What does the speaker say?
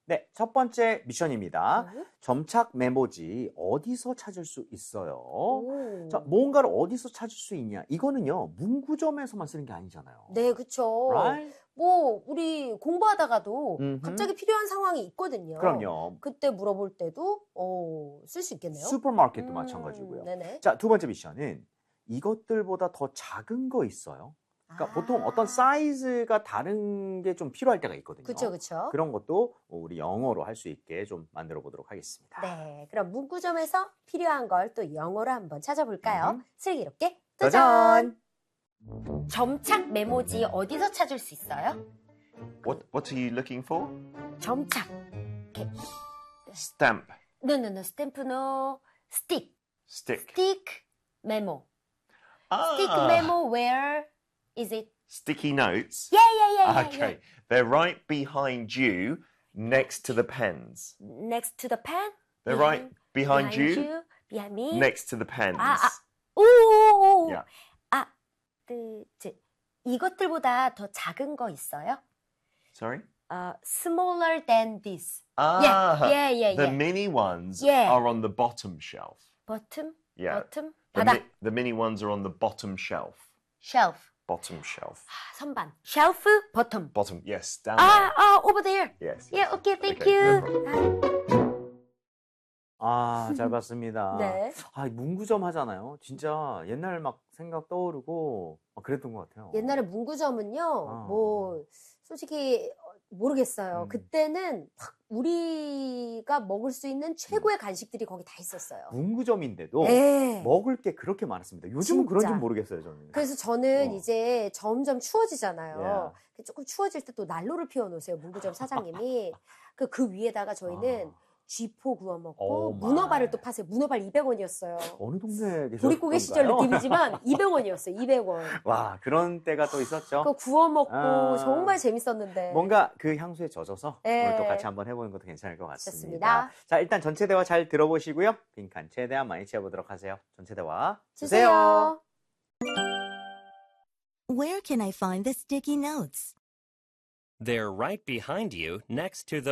네, 첫 번째 미션입니다. 네. 점착 메모지 어디서 찾을 수 있어요? 오. 자, 뭔가를 어디서 찾을 수 있냐? 이거는요, 문구점에서만 쓰는 게 아니잖아요. 네, 그쵸. Right? 뭐 우리 공부하다가도 음흠. 갑자기 필요한 상황이 있거든요. 그럼요. 그때 물어볼 때도 쓸 수 있겠네요. 슈퍼마켓도 마찬가지고요. 네네. 자, 두 번째 미션은 이것들보다 더 작은 거 있어요? 그러니까 보통 어떤 사이즈가 다른 게 좀 필요할 때가 있거든요. 그쵸, 그쵸. 그런 것도 우리 영어로 할 수 있게 좀 만들어 보도록 하겠습니다. 네, 그럼 문구점에서 필요한 걸 또 영어로 한번 찾아볼까요? 슬기롭게 도전! 점착 메모지 어디서 찾을 수 있어요? What are you looking for? 점착. Stamp. No. 스탬프 no. Stick. Stick. 메모. Ah, Stick memo, where is it? Sticky notes. Yeah. Okay. They're right behind you, next to the pens. Next to the pen? They're right behind you, behind me? next to the pens. 오. Yeah. 이것들보다 더 작은 거 있어요? Sorry? Smaller than this. Ah, yeah. The mini ones Yeah. are on the bottom shelf. Bottom? Yeah. Bottom? The, 바닥. the mini ones are on the bottom shelf. Shelf. Bottom shelf. 선반. Shelf, bottom. Bottom, yes, down there. Over there. Yes. Yeah, okay, thank Okay, you. no problem. 잘 봤습니다. 네. 문구점 하잖아요. 진짜 옛날 막 생각 떠오르고 그랬던 것 같아요. 옛날에 문구점은요, 뭐, 솔직히 모르겠어요. 그때는 막 우리가 먹을 수 있는 최고의 간식들이 거기 다 있었어요. 문구점인데도 네. 먹을 게 그렇게 많습니다. 요즘은 진짜. 그런지 모르겠어요, 저는. 그래서 저는 이제 점점 추워지잖아요. Yeah. 조금 추워질 때 또 난로를 피워놓으세요. 문구점 사장님이. 그 위에다가 저희는 쥐포 구워 먹고 오 문어발을 마이. 또 파세요. 문어발 200원이었어요. 어느 동네에 계셨던가요? 보릿고개 시절 느낌이지만 200원이었어요. 200원. 와, 그런 때가 또 있었죠. 그거 구워 먹고 정말 재밌었는데. 뭔가 그 향수에 젖어서 네. 오늘 또 같이 한번 해보는 것도 괜찮을 것 같습니다. 좋습니다. 자, 일단 전체 대화 잘 들어보시고요. 빈칸 최대한 많이 채워보도록 하세요. 전체 대화 주세요. Where can I find the sticky notes? They're right behind you next to the